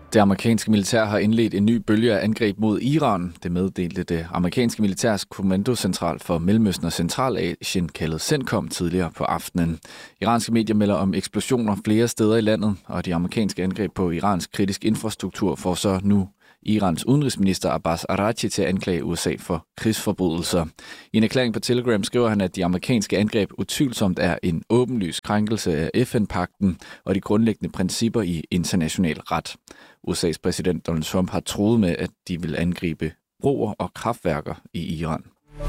Det amerikanske militær har indledt en ny bølge af angreb mod Iran. Det meddelte det amerikanske militærs kommandocentral for Mellemøsten og Centralasien, kaldet CENTCOM, tidligere på aftenen. Iranske medier melder om eksplosioner flere steder i landet, og de amerikanske angreb på Irans kritisk infrastruktur får så nu Irans udenrigsminister Abbas Araghchi til at anklage USA for krigsforbrydelser. I en erklæring på Telegram skriver han, at de amerikanske angreb utvivlsomt er en åbenlys krænkelse af FN-pagten og de grundlæggende principper i international ret. USA's præsident Donald Trump har truet med, at de vil angribe broer og kraftværker i Iran.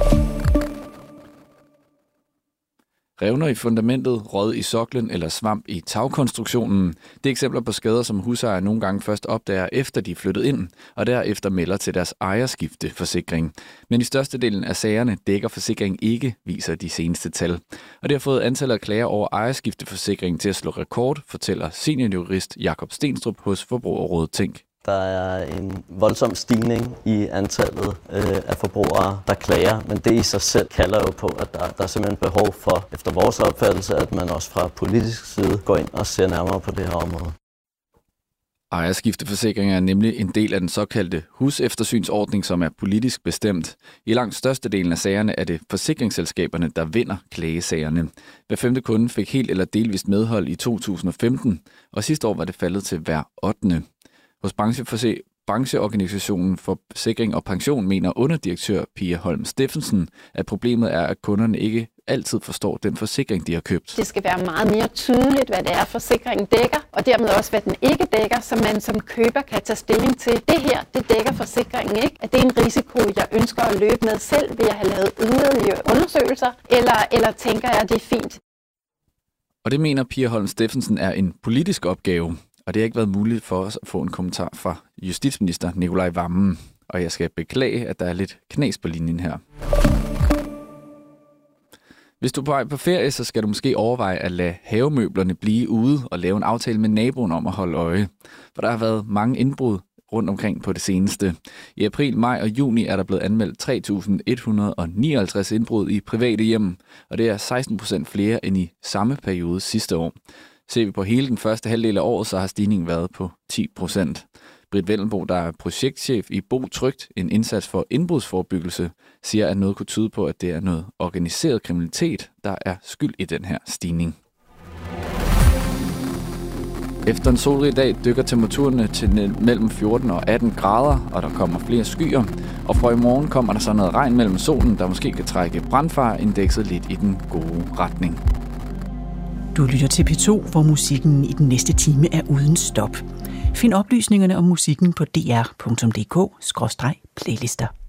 Revner i fundamentet, råd i soklen eller svamp i tagkonstruktionen. Det er eksempler på skader, som husejere nogle gange først opdager, efter de er flyttet ind, og derefter melder til deres ejerskifteforsikring. Men i størstedelen af sagerne dækker forsikringen ikke, viser de seneste tal. Og det har fået antallet af klager over ejerskifteforsikringen til at slå rekord, fortæller seniorjurist Jakob Stenstrup hos Forbrugerrådet Tænk. Der er en voldsom stigning i antallet af forbrugere, der klager, men det i sig selv kalder jo på, at der er simpelthen behov for, efter vores opfattelse, at man også fra politisk side går ind og ser nærmere på det her område. Ejerskifteforsikringer er nemlig en del af den såkaldte huseftersynsordning, som er politisk bestemt. I langt størstedelen af sagerne er det forsikringsselskaberne, der vinder klagesagerne. Hver 5. kunde fik helt eller delvist medhold i 2015, og sidste år var det faldet til hver 8. Hos brancheorganisationen for Forsikring og Pension mener underdirektør Pia Holm Steffensen, at problemet er, at kunderne ikke altid forstår den forsikring, de har købt. Det skal være meget mere tydeligt, hvad det er, forsikringen dækker, og dermed også, hvad den ikke dækker, så man som køber kan tage stilling til, det her, det dækker forsikringen ikke. At det er en risiko, jeg ønsker at løbe med selv, ved at have lavet yderligere undersøgelser, eller tænker jeg, at det er fint. Og det mener Pia Holm Steffensen er en politisk opgave. Og det har ikke været muligt for os at få en kommentar fra justitsminister Nicolai Wammen. Og jeg skal beklage, at der er lidt knas på linjen her. Hvis du er på vej på ferie, så skal du måske overveje at lade havemøblerne blive ude og lave en aftale med naboen om at holde øje. For der har været mange indbrud rundt omkring på det seneste. I april, maj og juni er der blevet anmeldt 3.159 indbrud i private hjem, og det er 16% flere end i samme periode sidste år. Ser vi på hele den første halvdel af året, så har stigningen været på 10%. Britt Vellenbo, der er projektchef i Bo Trygt, en indsats for indbrudsforebyggelse, siger, at noget kunne tyde på, at det er noget organiseret kriminalitet, der er skyld i den her stigning. Efter en solrig dag dykker temperaturerne til mellem 14 og 18 grader, og der kommer flere skyer. Og fra i morgen kommer der så noget regn mellem solen, der måske kan trække brandfareindekset lidt i den gode retning. Du lytter til P2, hvor musikken i den næste time er uden stop. Find oplysningerne om musikken på dr.dk/playlister.